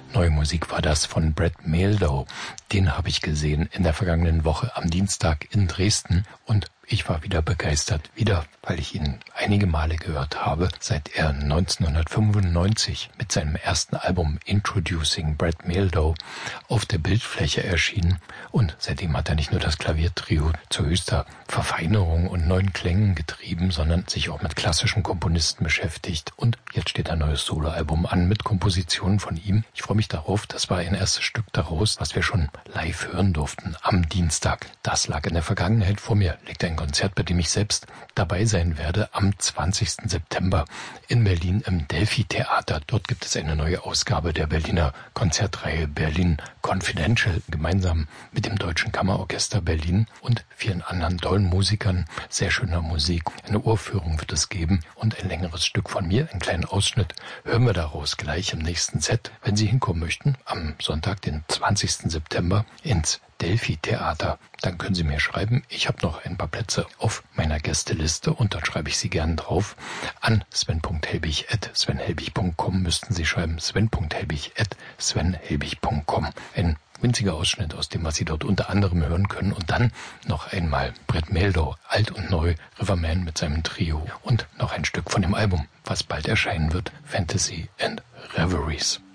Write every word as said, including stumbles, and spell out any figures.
Neue Musik war das von Brad Mehldau. Den habe ich gesehen in der vergangenen Woche am Dienstag in Dresden und ich war wieder begeistert, wieder, weil ich ihn einige Male gehört habe, seit er neunzehnhundertfünfundneunzig mit seinem ersten Album Introducing Brad Mehldau auf der Bildfläche erschien. Und seitdem hat er nicht nur das Klaviertrio zu höchster Verfeinerung und neuen Klängen getrieben, sondern sich auch mit klassischen Komponisten beschäftigt. Und jetzt steht ein neues Soloalbum an mit Kompositionen von ihm. Ich freue mich darauf. Das war ein erstes Stück daraus, was wir schon live hören durften am Dienstag. Das lag in der Vergangenheit. Vor mir liegt ein Konzert, bei dem ich selbst dabei sein werde am zwanzigsten September in Berlin im Delphi-Theater. Dort gibt es eine neue Ausgabe der Berliner Konzertreihe Berlin Confidential, gemeinsam mit dem Deutschen Kammerorchester Berlin und vielen anderen tollen Musikern, sehr schöner Musik. Eine Uraufführung wird es geben und ein längeres Stück von mir, einen kleinen Ausschnitt, hören wir daraus gleich im nächsten Set. Wenn Sie hinkommen möchten, am Sonntag, den zwanzigsten September ins Delphi-Theater, dann können Sie mir schreiben. Ich habe noch ein paar Plätze auf meiner Gästeliste und dann schreibe ich Sie gerne drauf. An sven punkt helbig at sven helbig punkt com müssten Sie schreiben, sven punkt helbig at sven helbig punkt com. Ein winziger Ausschnitt aus dem, was Sie dort unter anderem hören können. Und dann noch einmal Brad Mehldau, alt und neu, Riverman mit seinem Trio und noch ein Stück von dem Album, was bald erscheinen wird, Fantasy and Reveries.